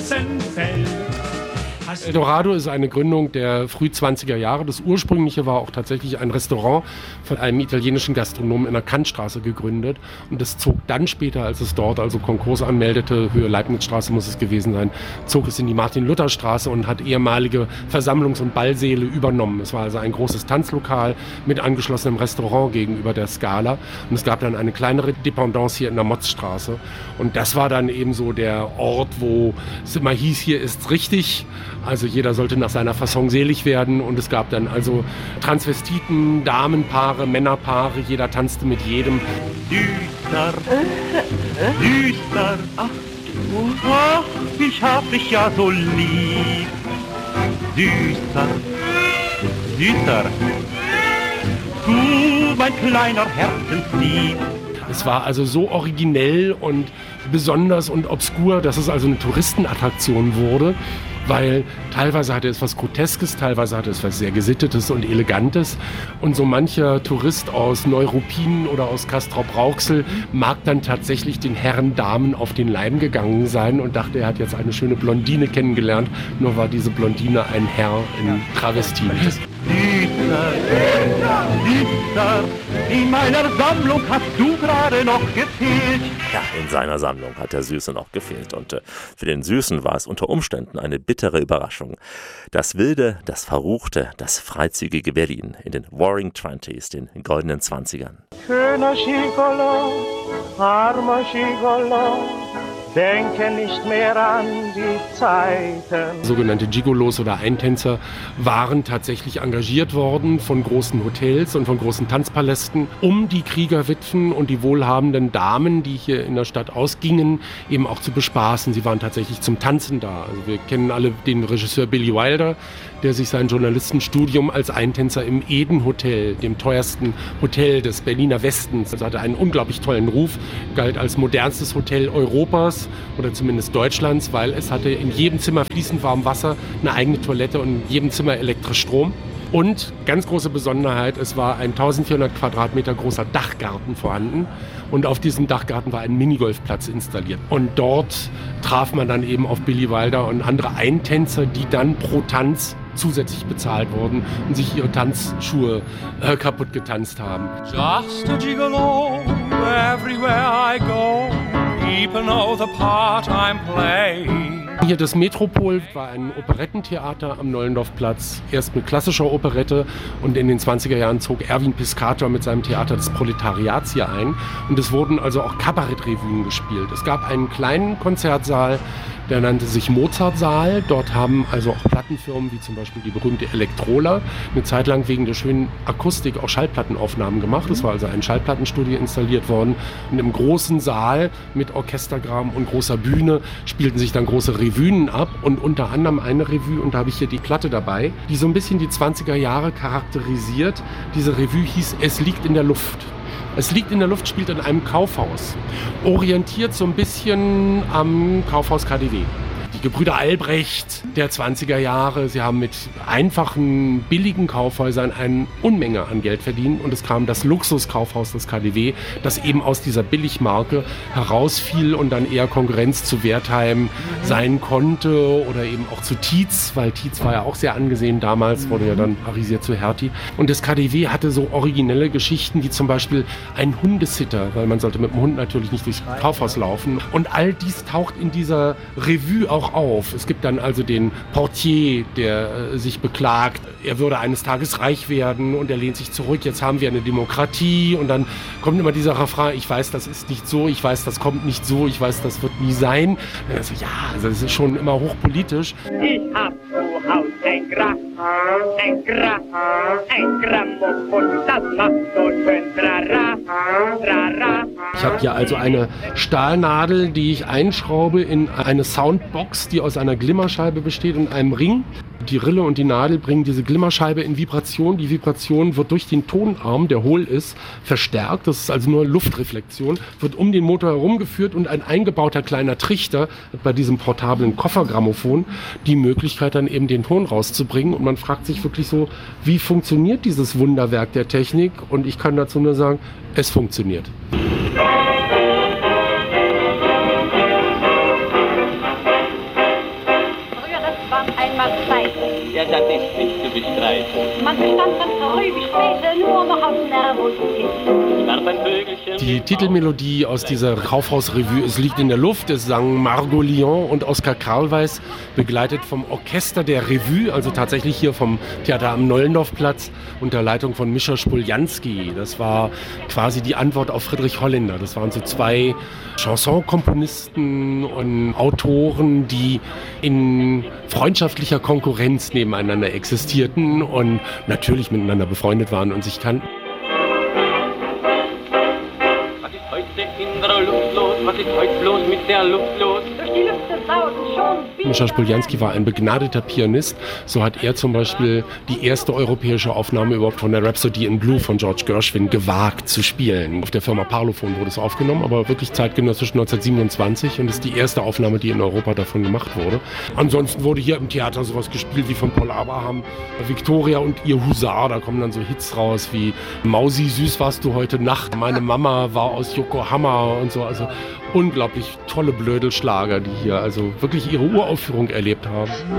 Ochsenfell. Eldorado ist eine Gründung der früh-20er Jahre. Das ursprüngliche war auch tatsächlich ein Restaurant von einem italienischen Gastronomen in der Kantstraße gegründet. Und das zog dann später, als es dort also Konkurs anmeldete, Höhe Leibnizstraße muss es gewesen sein, zog es in die Martin-Luther-Straße und hat ehemalige Versammlungs- und Ballsäle übernommen. Es war also ein großes Tanzlokal mit angeschlossenem Restaurant gegenüber der Scala. Und es gab dann eine kleinere Dependance hier in der Motzstraße. Und das war dann eben so der Ort, wo es immer hieß, hier ist's richtig. Also jeder sollte nach seiner Fasson selig werden und es gab dann also Transvestiten, Damenpaare, Männerpaare, jeder tanzte mit jedem. Düster, düster, ach, ich hab dich ja so lieb. Düster, düster, du mein kleiner Herzenslieb. Es war also so originell und besonders und obskur, dass es also eine Touristenattraktion wurde. Weil teilweise hatte es was Groteskes, teilweise hatte es was sehr Gesittetes und Elegantes. Und so mancher Tourist aus Neuruppin oder aus Castrop-Rauxel mag dann tatsächlich den Herren, Damen auf den Leim gegangen sein und dachte, er hat jetzt eine schöne Blondine kennengelernt. Nur war diese Blondine ein Herr in Travestin. Düster, in meiner Sammlung hast du gerade noch gefehlt. Ja, in seiner Sammlung hat der Süße noch gefehlt. Und für den Süßen war es unter Umständen eine bittere Überraschung. Das wilde, das verruchte, das freizügige Berlin in den Roaring Twenties, den goldenen 20ern. Schöner Gigolo, armer Gigolo, denke nicht mehr an die Zeiten. Sogenannte Gigolos oder Eintänzer waren tatsächlich engagiert worden von großen Hotels und von großen Tanzpalästen, um die Kriegerwitwen und die wohlhabenden Damen, die hier in der Stadt ausgingen, eben auch zu bespaßen. Sie waren tatsächlich zum Tanzen da. Also wir kennen alle den Regisseur Billy Wilder, der sich sein Journalistenstudium als Eintänzer im Eden Hotel, dem teuersten Hotel des Berliner Westens, also hatte einen unglaublich tollen Ruf, galt als modernstes Hotel Europas oder zumindest Deutschlands, weil es hatte in jedem Zimmer fließend warm Wasser, eine eigene Toilette und in jedem Zimmer elektrisch Strom. Und ganz große Besonderheit, es war ein 1400 Quadratmeter großer Dachgarten vorhanden und auf diesem Dachgarten war ein Minigolfplatz installiert. Und dort traf man dann eben auf Billy Wilder und andere Eintänzer, die dann pro Tanz zusätzlich bezahlt wurden und sich ihre Tanzschuhe kaputt getanzt haben. Just a gigolo, everywhere I go, people know the part I'm playing. Hier das Metropol war ein Operettentheater am Nollendorfplatz, erst mit klassischer Operette und in den 20er Jahren zog Erwin Piscator mit seinem Theater des Proletariats hier ein und es wurden also auch Kabarettrevuen gespielt. Es gab einen kleinen Konzertsaal, der nannte sich Mozartsaal. Dort haben also auch Plattenfirmen wie zum Beispiel die berühmte Elektrola eine Zeit lang wegen der schönen Akustik auch Schallplattenaufnahmen gemacht. Es war also ein Schallplattenstudio installiert worden und im großen Saal mit Orchestergraben und großer Bühne spielten sich dann große Revuen ab und unter anderem eine Revue, und da habe ich hier die Platte dabei, die so ein bisschen die 20er Jahre charakterisiert. Diese Revue hieß Es liegt in der Luft. Es liegt in der Luft, spielt in einem Kaufhaus, orientiert so ein bisschen am Kaufhaus KaDeWe. Die Gebrüder Albrecht der 20er Jahre, sie haben mit einfachen, billigen Kaufhäusern eine Unmenge an Geld verdient und es kam das Luxuskaufhaus des KaDeWe, das eben aus dieser Billigmarke herausfiel und dann eher Konkurrenz zu Wertheim sein konnte oder eben auch zu Tietz, weil Tietz war ja auch sehr angesehen damals, wurde ja dann arisiert zu Hertie. Und das KaDeWe hatte so originelle Geschichten, wie zum Beispiel ein Hundesitter, weil man sollte mit dem Hund natürlich nicht durchs Kaufhaus laufen. Und all dies taucht in dieser Revue auch auf. Es gibt dann also den Portier, der sich beklagt, er würde eines Tages reich werden und er lehnt sich zurück, jetzt haben wir eine Demokratie und dann kommt immer dieser Refrain, ich weiß, das ist nicht so, ich weiß, das kommt nicht so, ich weiß, das wird nie sein. Also, ja, also das ist schon immer hochpolitisch. Ich hab zu Haus ein Grammophon, das macht so schön trara, trara. Ich habe hier also eine Stahlnadel, die ich einschraube in eine Soundbox, die aus einer Glimmerscheibe besteht und einem Ring. Die Rille und die Nadel bringen diese Glimmerscheibe in Vibration. Die Vibration wird durch den Tonarm, der hohl ist, verstärkt. Das ist also nur Luftreflexion, wird um den Motor herumgeführt und ein eingebauter kleiner Trichter hat bei diesem portablen Koffergrammophon die Möglichkeit, dann eben den Ton rauszubringen. Und man fragt sich wirklich so, wie funktioniert dieses Wunderwerk der Technik? Und ich kann dazu nur sagen, es funktioniert. waren einmal Zeiten. Ja, das ist nicht zu bestreiten. Man bestand von früh bis spät nur noch auf Nervosität. Ich war beim Vögelchen. Die Titelmelodie aus dieser Kaufhausrevue Es liegt in der Luft, es sang Margot Lyon und Oskar Karlweis, begleitet vom Orchester der Revue, also tatsächlich hier vom Theater am Nollendorfplatz unter Leitung von Mischa Spoljanski. Das war quasi die Antwort auf Friedrich Holländer. Das waren so zwei Chansonkomponisten und Autoren, die in freundschaftlicher Konkurrenz nebeneinander existierten und natürlich miteinander befreundet waren und sich kannten. Was ist heute in der Luft los? Was ist heute bloß mit der Luft los? Durch die Lüfte sausen schon Mischa Spoljanski war ein begnadeter Pianist. So hat er zum Beispiel die erste europäische Aufnahme überhaupt von der Rhapsody in Blue von George Gershwin gewagt zu spielen. Auf der Firma Parlophone wurde es aufgenommen, aber wirklich zeitgenössisch 1927 und ist die erste Aufnahme, die in Europa davon gemacht wurde. Ansonsten wurde hier im Theater sowas gespielt wie von Paul Abraham, Victoria und ihr Husar. Da kommen dann so Hits raus wie Mausi, süß warst du heute Nacht, meine Mama war aus Yokohama und so. Also unglaublich tolle Blödelschlager, die hier also wirklich ihre Uraufführung erlebt haben.